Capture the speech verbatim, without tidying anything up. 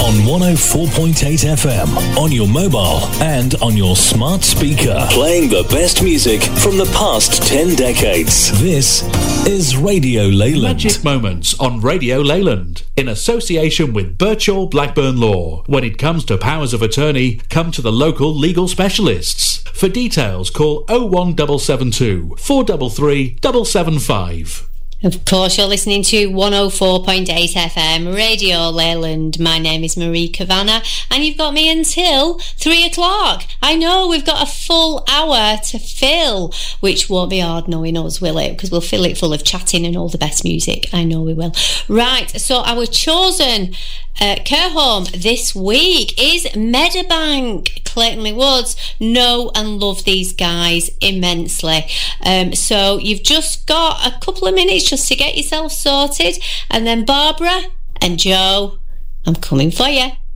on one oh four point eight F M, on your mobile and on your smart speaker. Playing the best music from the past ten decades. This is Radio Leyland. Magic Moments on Radio Leyland, in association with Birchall Blackburn Law. When it comes to powers of attorney, come to the local legal specialists. For details, call oh one seven seven two, four three three, seven seven five. Of course, you're listening to one oh four point eight F M, Radio Leyland. My name is Marie Kavanagh, and you've got me until three o'clock. I know we've got a full hour to fill, which won't be hard knowing us, will it? Because we'll fill it full of chatting and all the best music. I know we will. Right, so our chosen uh, care home this week is Meadowbank, Clayton Woods. Know and love these guys immensely. Um, so you've just got a couple of minutes just to get yourself sorted, and then Barbara and Joe, I'm coming for you.